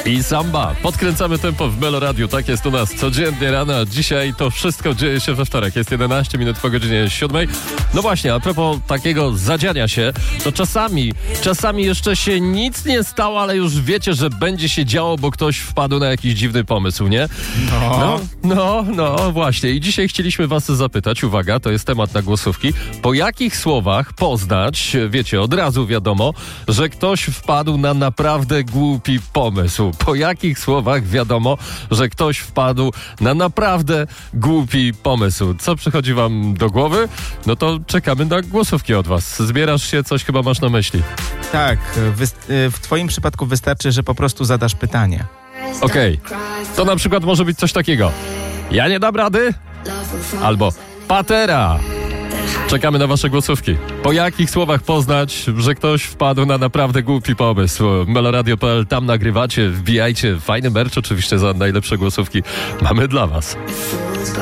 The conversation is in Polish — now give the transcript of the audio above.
i samba. Podkręcamy tempo w Melo Radio. Tak jest u nas codziennie rano. Dzisiaj to wszystko dzieje się we wtorek. Jest 11 minut po godzinie 7. No właśnie, a propos takiego zadziania się, to czasami jeszcze się nic nie stało, ale już wiecie, że będzie się działo, bo ktoś wpadł na jakiś dziwny pomysł, nie? No, właśnie. I dzisiaj chcieliśmy was zapytać, uwaga, to jest temat na głosówki, po jakich słowach poznać, wiecie, od razu wiadomo, że ktoś wpadł na naprawdę głupi pomysł. Po jakich słowach wiadomo, że ktoś wpadł na naprawdę głupi pomysł? Co przychodzi wam do głowy? No to czekamy na głosówki od was. Zbierasz się, coś chyba masz na myśli. Tak, w twoim przypadku wystarczy, że po prostu zadasz pytanie. Okej. To na przykład może być coś takiego. Ja nie dam rady? Albo patera. Czekamy na wasze głosówki. Po jakich słowach poznać, że ktoś wpadł na naprawdę głupi pomysł? Meloradio.pl, tam nagrywacie, wbijajcie. Fajny merch oczywiście za najlepsze głosówki mamy dla was.